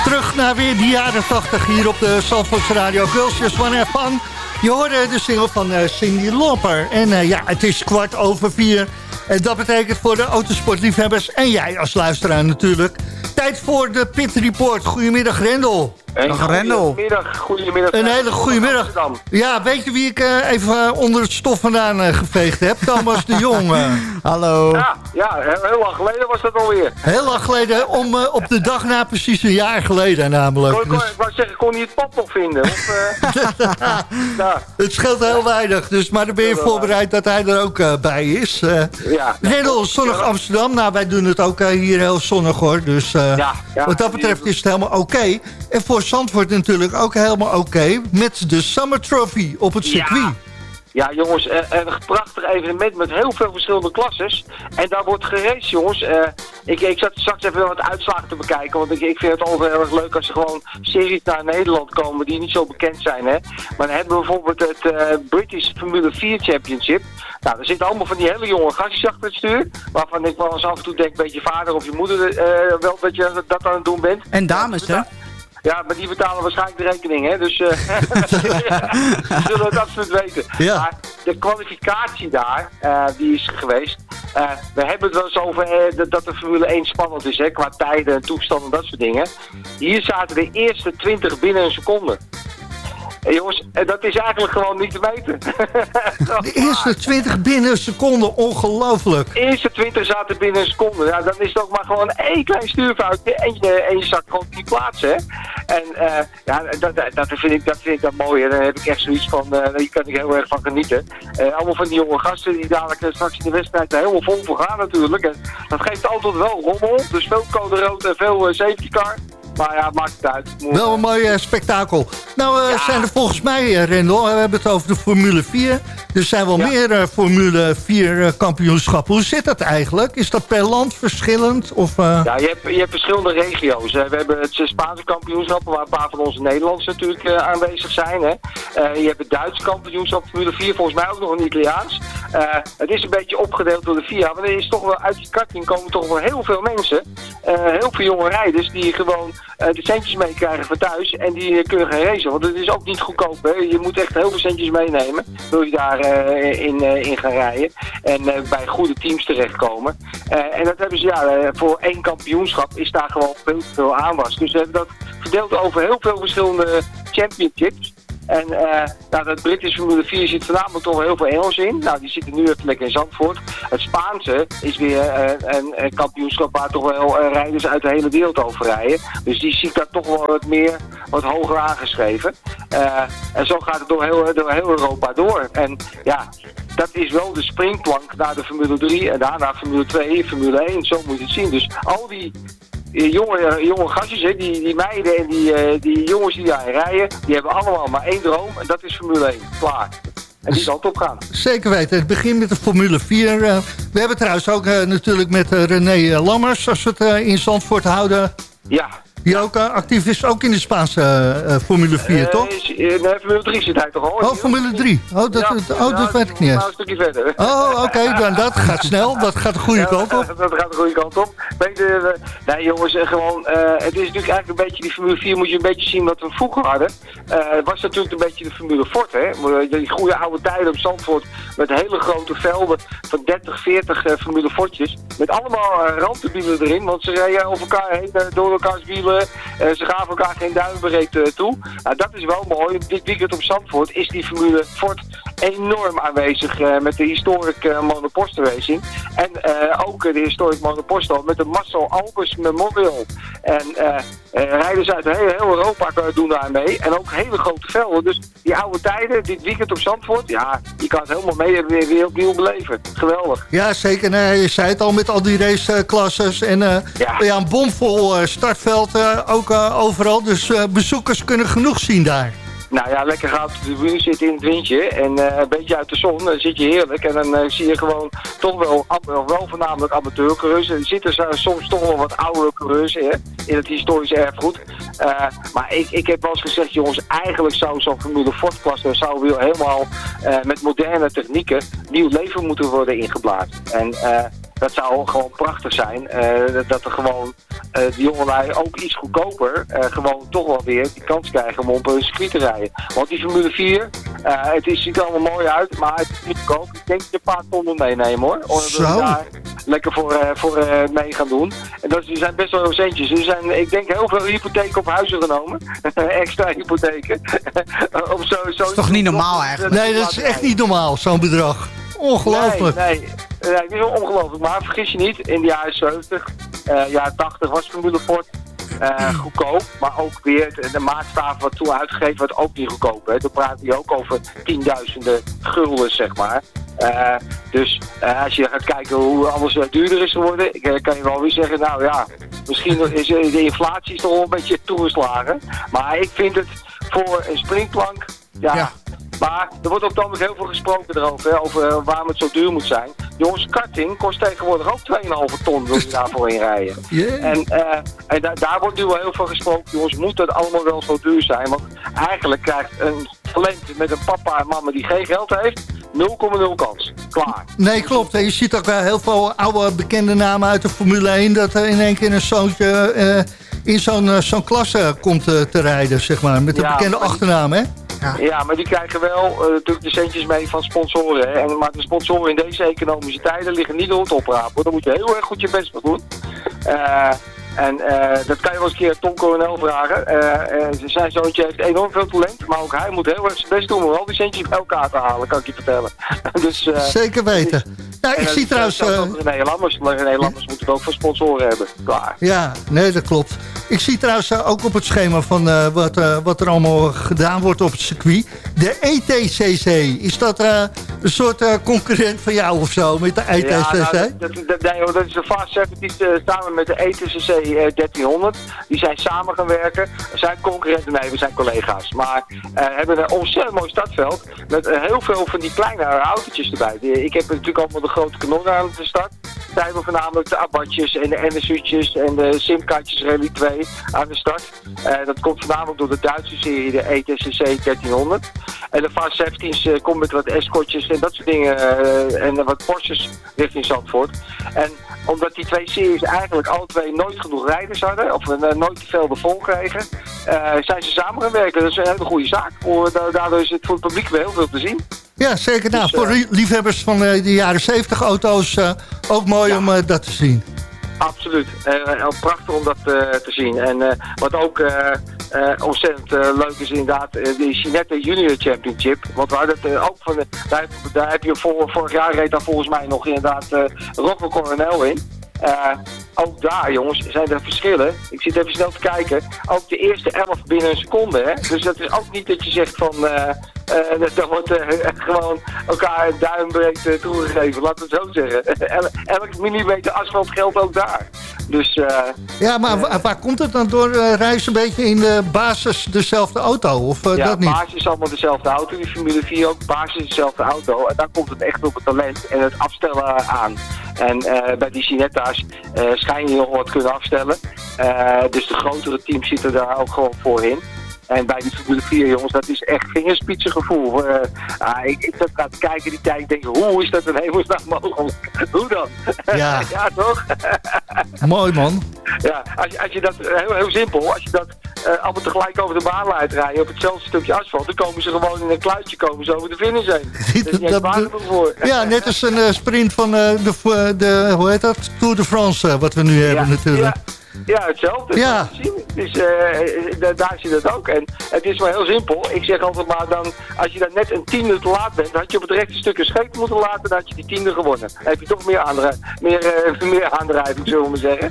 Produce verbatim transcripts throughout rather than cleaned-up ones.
Terug naar weer de jaren tachtig hier op de Zandvoorts Radio. Girls Just Wanna Have Fun. Je hoorde de single van uh, Cyndi Lauper. En uh, ja, het is kwart over vier. En dat betekent voor de autosportliefhebbers en jij als luisteraar natuurlijk. Tijd voor de Pit Report. Goedemiddag, Rendel. Dag, Rendel. Goedemiddag, goedemiddag. Een hele goede middag. Ja, weet je wie ik uh, even onder het stof vandaan uh, geveegd heb? Thomas de Jong. Uh. Hallo. Ja, ja, heel lang geleden was dat alweer. Heel lang geleden, om, uh, op de dag na precies een jaar geleden namelijk. Kon, kon, dus... Ik wou zeggen, kon hij het pad nog vinden? Of, uh... ja. Het scheelt heel weinig, dus, maar dan ben je voorbereid dat hij er ook uh, bij is. Uh, ja. Rendel, zonnig Amsterdam. Nou, wij doen het ook uh, hier heel zonnig hoor. Dus uh, ja, ja, wat dat betreft is het helemaal oké. Okay. En voor Zandvoort natuurlijk ook helemaal oké. Okay, met de Summer Trophy op het circuit. Ja. Ja, jongens, uh, een prachtig evenement met heel veel verschillende klasses. En daar wordt geraced, jongens. Uh, ik, ik zat straks even wat uitslagen te bekijken. Want ik, ik vind het altijd heel erg leuk als er gewoon series naar Nederland komen die niet zo bekend zijn. Hè? Maar dan hebben we bijvoorbeeld het uh, British Formule vier Championship. Nou, er zitten allemaal van die hele jonge gastjes achter het stuur. Waarvan ik wel eens af en toe denk, weet je vader of je moeder uh, wel dat je dat aan het doen bent. En dames, hè? Ja, maar die betalen waarschijnlijk de rekening, hè. Dus uh, we zullen het absoluut weten. Ja. Maar de kwalificatie daar, uh, die is geweest. Uh, we hebben het wel eens over uh, dat de Formule één spannend is, hè. Qua tijden en toestanden en dat soort dingen. Hier zaten de eerste twintig binnen een seconde. Hey jongens, dat is eigenlijk gewoon niet te meten. De eerste twintig binnen een seconde, ongelooflijk. De eerste twintig zaten binnen een seconde. Ja, dan is het ook maar gewoon één klein stuurfoutje en je, en je zakt gewoon die plaats, hè. En uh, ja, dat, dat, vind ik, dat vind ik dan mooi. En dan heb ik echt zoiets van, uh, hier kan ik heel erg van genieten. Uh, allemaal van die jonge gasten die dadelijk uh, straks in de wedstrijd er helemaal vol voor gaan natuurlijk. En dat geeft altijd wel rommel. Dus veel code rood en veel uh, safety car. Maar ja, maakt het uit. Wel een mooi uh, spektakel. Nou, uh, ja. zijn er volgens mij, uh, Rendel, we hebben het over de Formule vier. Er zijn wel ja. meer uh, Formule vier uh, kampioenschappen. Hoe zit dat eigenlijk? Is dat per land verschillend? Of, uh... Ja, je hebt, je hebt verschillende regio's. Hè. We hebben het Spaanse kampioenschap, waar een paar van onze Nederlanders natuurlijk uh, aanwezig zijn. Hè. Uh, je hebt het Duitse kampioenschap, Formule vier, volgens mij ook nog een Italiaans. Uh, het is een beetje opgedeeld door de V I A, maar er is toch wel uit die karting komen toch wel heel veel mensen. Uh, heel veel jonge rijders die gewoon uh, de centjes meekrijgen van thuis en die uh, kunnen gaan racen. Want het is ook niet goedkoop, hè. Je moet echt heel veel centjes meenemen, wil je daar uh, in, uh, in gaan rijden. En uh, bij goede teams terechtkomen. Uh, en dat hebben ze, ja, uh, voor één kampioenschap is daar gewoon veel, veel aanwas. Dus we hebben dat verdeeld over heel veel verschillende championships. En uh, nou, dat British Formule vier zit voornamelijk toch wel heel veel Engels in. Nou, die zitten nu even lekker in Zandvoort. Het Spaanse is weer uh, een, een kampioenschap waar toch wel uh, rijders uit de hele wereld over rijden. Dus die zie ik daar toch wel wat meer, wat hoger aangeschreven. Uh, en zo gaat het door heel, door heel Europa door. En ja, dat is wel de springplank naar de Formule drie en daarna Formule twee, Formule één. Zo moet je het zien. Dus al die jonge, jonge gastjes, hè, die, die meiden en die, uh, die jongens die daar rijden, die hebben allemaal maar één droom en dat is Formule één. Klaar. En die zal het opgaan. Zeker weten. Het begint met de Formule vier. Uh, we hebben trouwens ook uh, natuurlijk met uh, René Lammers, als we het uh, in Zandvoort houden. Ja. Die ook uh, actief is, ook in de Spaanse uh, Formule vier, uh, toch? Nee, Formule drie zit hij toch al? Oh, Formule drie. Oh, dat, ja, dat, oh, dat weet ik niet eens. Nou, een stukje verder. Oh, oké, okay, dan dat gaat snel. Dat gaat de goede ja, kant op. Dat gaat de goede kant op. Weet je, uh, nee jongens, uh, gewoon, uh, het is natuurlijk eigenlijk een beetje, die Formule vier moet je een beetje zien wat we vroeger hadden. Uh, het was natuurlijk een beetje de Formule Ford, hè. Die goede oude tijden op Zandvoort met hele grote velden van dertig, veertig uh, Formule Fordjes. Met allemaal uh, randturbinen erin, want ze rijden over elkaar heen, uh, door elkaars wielen. Uh, ze gaven elkaar geen duimbreed uh, toe. Nou, dat is wel mooi. Dit weekend op Zandvoort is die Formule Ford enorm aanwezig uh, met de historic uh, monoposto racing. En uh, ook uh, de historic monoposto met de Marcel Albers Memorial. En uh, uh, rijders uit heel, heel Europa doen daar mee. En ook hele grote velden. Dus die oude tijden, dit weekend op Zandvoort, ja, je kan het helemaal mee weer, weer opnieuw beleven. Geweldig. Ja, zeker. Nee, je zei het al met al die raceklasses. En uh, ja. ja, een bomvol uh, startveld uh, ook uh, overal. Dus uh, bezoekers kunnen genoeg zien daar. Nou ja, lekker gaat op de tribune zitten in het windje en uh, een beetje uit de zon, dan zit je heerlijk. En dan uh, zie je gewoon toch wel, wel, wel voornamelijk amateurcoureurs. Er zitten soms toch wel wat oudere coureurs hè, in het historische erfgoed. Uh, maar ik, ik heb wel eens gezegd, jongens, eigenlijk zou zo'n Formule Ford-klasse zou weer helemaal uh, met moderne technieken nieuw leven moeten worden ingeblazen. En uh, dat zou gewoon prachtig zijn. Uh, dat er gewoon uh, die jongelui ook iets goedkoper uh, gewoon toch wel weer die kans krijgen om op een circuit te rijden. Want die Formule vier, uh, het is, ziet er allemaal mooi uit, maar het is niet goedkoop. Ik denk dat je een paar ton moet meenemen hoor. Omdat we daar lekker voor, uh, voor uh, mee gaan doen. En dat zijn best wel centjes. Er zijn, ik denk, heel veel hypotheken op huizen genomen. Extra hypotheken. Om zo, zo dat is toch niet normaal eigenlijk? Nee, dat is echt niet normaal, zo'n bedrag. Ongelooflijk. Nee, nee. nee het is wel ongelooflijk. Maar vergis je niet, in de jaren zeventig, uh, jaren tachtig was Formule Ford uh, goedkoop. Maar ook weer de, de maatstaven wat toen uitgegeven werd ook niet goedkoop. Hè. Dan praat je ook over tienduizenden gulden, zeg maar. Uh, dus uh, als je gaat kijken hoe alles uh, duurder is geworden, uh, kan je wel weer zeggen, nou ja, misschien is uh, de inflatie is toch wel een beetje toegeslagen. Maar ik vind het voor een springplank, ja... ja. Maar er wordt op het moment heel veel gesproken erover, hè, over uh, waarom het zo duur moet zijn. Jongens, karting kost tegenwoordig ook twee komma vijf ton, wil je daarvoor inrijden. Yeah. En, uh, en da daar wordt nu wel heel veel gesproken, jongens, moet het allemaal wel zo duur zijn? Want eigenlijk krijgt een talent met een papa en mama die geen geld heeft, nul komma nul kans. Klaar. Nee, klopt. Je ziet ook wel heel veel oude bekende namen uit de Formule één, dat er in één keer een zoontje uh, in zo'n uh, zo'n klasse komt uh, te rijden, zeg maar, met een ja, bekende achternaam, hè? Ja. ja, maar die krijgen wel uh, natuurlijk de centjes mee van sponsoren. Hè? En, maar de sponsoren in deze economische tijden liggen niet door het oprapen. Daar moet je heel erg goed je best voor doen. Uh, en uh, dat kan je wel eens een keer Tom Coronel vragen. Uh, uh, zijn zoontje heeft enorm veel talent, maar ook hij moet heel erg zijn best doen om al die centjes bij elkaar te halen, kan ik je vertellen. dus, uh, Zeker weten. Nou, ik zie trouwens... Uh, René Lammers, René Lammers moet het ook voor sponsoren hebben. Klaar. Ja, nee, dat klopt. Ik zie trouwens uh, ook op het schema van uh, wat, uh, wat er allemaal gedaan wordt op het circuit. De E T C C, is dat uh, een soort uh, concurrent van jou of zo met de E T C C? Ja, nou, dat, dat, nee, dat is de Fast Seventies uh, samen met de E T C C uh, dertienhonderd. Die zijn samen gaan werken. We zijn concurrenten, nee, we zijn collega's. Maar uh, hebben een ontzettend mooi startveld met uh, heel veel van die kleine autootjes erbij. Die, ik heb natuurlijk allemaal de grote kanonnen aan de start. Daar hebben we voornamelijk de Abartjes en de N S U'tjes en de Simkaatjes Rally twee aan de start. Uh, dat komt voornamelijk door de Duitse serie, de E T C C dertienhonderd. En de Fast Seventies uh, komt met wat Escortjes en dat soort dingen uh, en uh, wat Porsches richting Zandvoort. En omdat die twee series eigenlijk alle twee nooit genoeg rijders hadden, of uh, nooit te veel vol kregen, uh, zijn ze samen gaan werken. Dat is een hele goede zaak. Voor, daardoor is het voor het publiek weer heel veel te zien. Ja, zeker. Nou, dus, voor uh, liefhebbers van uh, de jaren zeventig auto's uh, ook mooi ja. om uh, dat te zien. Absoluut. Uh, prachtig om dat uh, te zien. En uh, wat ook uh, uh, ontzettend uh, leuk is inderdaad, uh, de Ginetta Junior Championship. Want we hadden het uh, ook van, de, daar, daar heb je voor, vorig jaar reed daar volgens mij nog inderdaad uh, Rocco Coronel in. Uh, ook daar, jongens, zijn er verschillen. Ik zit even snel te kijken. Ook de eerste elf binnen een seconde, hè. Dus dat is ook niet dat je zegt van... Uh, uh, dat, dat wordt uh, gewoon elkaar een duimbreed uh, toegegeven, laten we het zo zeggen. El elk millimeter asfalt geldt ook daar. Dus... Uh, ja, maar uh, waar komt het dan door? Uh, Reis een beetje in de basis dezelfde auto, of uh, ja, dat niet? Ja, basis is allemaal dezelfde auto. Die Formule vier ook, basis dezelfde auto. En daar komt het echt op het talent en het afstellen aan. En uh, bij die Ginetta's uh, schijn je nog wat kunnen afstellen. Uh, dus de grotere teams zitten daar ook gewoon voor in. En bij die Formule vier, jongens, dat is echt vingerspitsengevoel. Uh, uh, ik, ik zat aan te kijken die tijd en denk, hoe is dat een hemelsnaam mogelijk? Hoe dan? Ja, ja toch? Mooi, man. Ja, als je, als je dat, heel, heel simpel, als je dat uh, allemaal tegelijk over de baan laat rijden op hetzelfde stukje asfalt, dan komen ze gewoon in een kluitje komen ze over de finish heen. Dat is dat, voor. Ja, net als een uh, sprint van uh, de, de, hoe heet dat? Tour de France, uh, wat we nu ja, hebben natuurlijk. Ja. Ja, hetzelfde. Ja. Dus uh, daar zie je dat ook. En het is maar heel simpel. Ik zeg altijd maar dan, als je dan net een tiende te laat bent, had je op het rechte stuk een scheep moeten laten, dan had je die tiende gewonnen. Dan heb je toch meer, aandrij meer, uh, meer aandrijving, zullen we maar zeggen.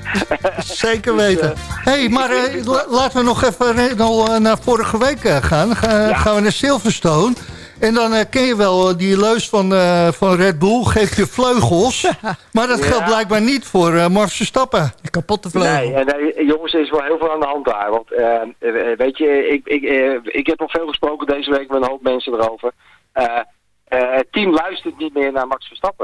Zeker weten. Dus, uh, hey, maar uh, laten we nog even uh, naar vorige week uh, gaan. Ga, ja. Gaan we naar Silverstone. En dan uh, ken je wel uh, die leus van, uh, van Red Bull, geef je vleugels. Maar dat ja. geldt blijkbaar niet voor uh, Max Verstappen. Kapotte vleugel. Nee, nee, jongens, er is wel heel veel aan de hand daar. Want uh, weet je, ik, ik, uh, ik heb al veel gesproken deze week met een hoop mensen erover. Uh, uh, het team luistert niet meer naar Max Verstappen.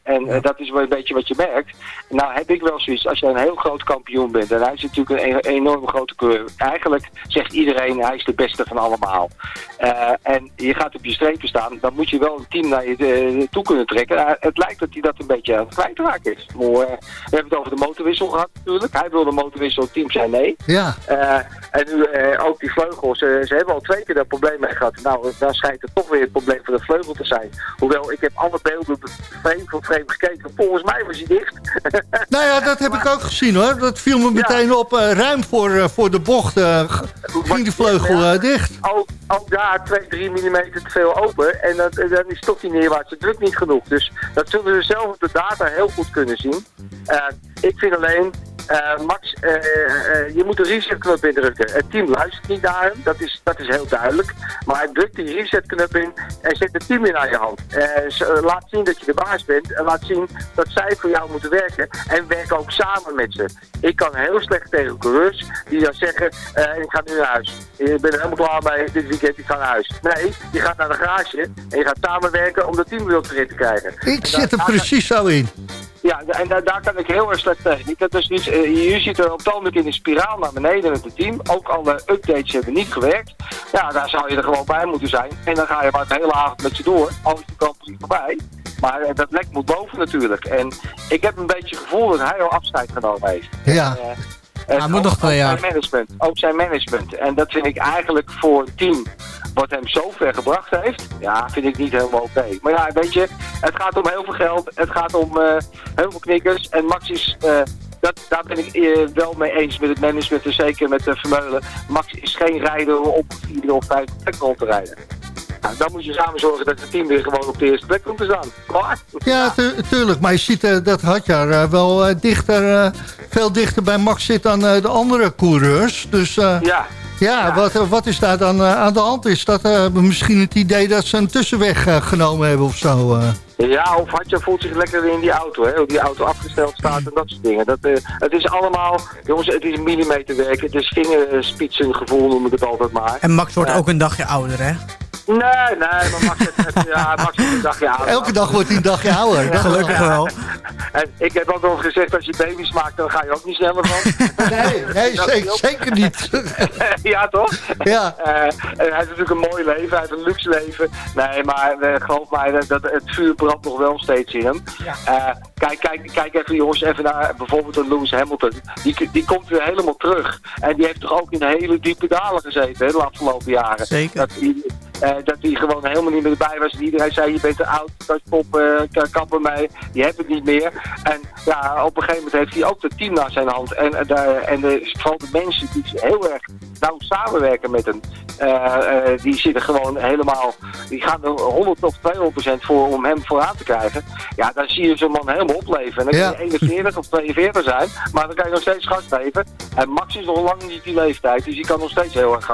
En uh, dat is wel een beetje wat je merkt. Nou heb ik wel zoiets, als je een heel groot kampioen bent, en hij is natuurlijk een, een enorme grote coureur. Eigenlijk zegt iedereen, hij is de beste van allemaal. Uh, en je gaat op je strepen staan, dan moet je wel een team naar je de, toe kunnen trekken. Uh, het lijkt dat hij dat een beetje aan het kwijtraken is. Maar, uh, we hebben het over de motorwissel gehad natuurlijk. Hij wil de motorwissel, het team zei nee. Ja. Uh, en nu uh, ook die vleugels, uh, ze hebben al twee keer dat probleem mee gehad. Nou, dan schijnt het toch weer het probleem van de vleugel te zijn. Hoewel, ik heb alle beelden frame voor frame gekeken. Volgens mij was hij dicht. Nou ja, dat heb ik ook gezien hoor. Dat viel me meteen ja. op. Uh, ruim voor, uh, voor de bocht uh, ging die vleugel uh, dicht. Ook, ook daar twee, drie millimeter te veel open. En dat, dan is toch die neerwaartse druk niet genoeg. Dus dat zullen ze zelf op de data heel goed kunnen zien. Uh, ik vind alleen... Uh, Max, uh, uh, je moet de resetknop indrukken. Het team luistert niet naar hem, dat is, dat is heel duidelijk. Maar hij drukt die resetknop in en zet het team in aan je hand. Uh, uh, laat zien dat je de baas bent en laat zien dat zij voor jou moeten werken. En werk ook samen met ze. Ik kan heel slecht tegen coureurs die dan zeggen, uh, ik ga nu naar huis. Ik ben er helemaal klaar mee, dit weekend, ik ga naar huis. Nee, je gaat naar de garage en je gaat samenwerken om dat teambeeld erin te krijgen. Ik zit er precies zo in. Ja, en daar, daar kan ik heel erg slecht tegen. Dat is niet, uh, je ziet er op het ogenblik in een spiraal naar beneden met het team. Ook alle updates hebben niet gewerkt. Ja, daar zou je er gewoon bij moeten zijn. En dan ga je maar de hele avond met ze door. Alles de kant niet voorbij. Maar uh, dat lek moet boven natuurlijk. En ik heb een beetje het gevoel dat hij al afscheid genomen heeft. Ja. En, uh, En hij moet nog twee jaar. Zijn management, ook zijn management. En dat vind ik eigenlijk voor het team wat hem zo ver gebracht heeft, ja, vind ik niet helemaal oké. Okay. Maar ja, weet je, het gaat om heel veel geld, het gaat om uh, heel veel knikkers. En Max is, uh, dat, daar ben ik uh, wel mee eens met het management en zeker met uh, Vermeulen. Max is geen rijder om op vier of vijf plek rond te rijden. Nou, dan moet je samen zorgen dat het team weer gewoon op de eerste plek komt te staan. Klaar? Ja, tu tuurlijk. Maar je ziet uh, dat Hadjar uh, wel uh, dichter, uh, veel dichter bij Max zit dan uh, de andere coureurs. Dus uh, ja. Ja, ja. Wat, wat is daar dan uh, aan de hand? Is dat uh, misschien het idee dat ze een tussenweg uh, genomen hebben of zo? Uh? Ja, of Hadjar voelt zich lekker weer in die auto, hè? Hoe die auto afgesteld staat en dat soort dingen. Dat, uh, het is allemaal, jongens, het is millimeterwerk, het is vingerspitsengevoel, noem ik het altijd maar. En Max wordt uh, ook een dagje ouder, hè? Nee, nee, maar Max heeft, ja, Max is een dagje ouder. Elke dag wordt hij een dagje ouder. Ja, gelukkig ja. wel. En ik heb ook nog gezegd, als je baby's maakt, dan ga je ook niet sneller van. Nee, nee zeker, zeker niet. Ja, toch? Ja. Uh, hij heeft natuurlijk een mooi leven, hij heeft een luxe leven. Nee, maar uh, geloof mij, dat het vuur brandt nog wel steeds in hem. Ja. Uh, kijk, kijk, kijk even jongens, even naar bijvoorbeeld een Lewis Hamilton. Die, die komt weer helemaal terug. En die heeft toch ook in hele diepe dalen gezeten, hè, de afgelopen jaren. Zeker. Dat die, Uh, dat hij gewoon helemaal niet meer erbij was. En iedereen zei, je bent te oud, kan stop, uh, kappen mee. Je hebt het niet meer. En ja, op een gegeven moment heeft hij ook het team naar zijn hand. En, uh, de, en de, vooral de mensen die heel erg nauw samenwerken met hem. Uh, uh, die zitten gewoon helemaal, die gaan er honderd of tweehonderd procent voor om hem vooraan te krijgen. Ja, dan zie je zo'n man helemaal opleven. En dan ja. kan je eenenveertig of tweeënveertig zijn, maar dan kan je nog steeds gas geven. En Max is nog lang niet die leeftijd, dus die kan nog steeds heel erg gas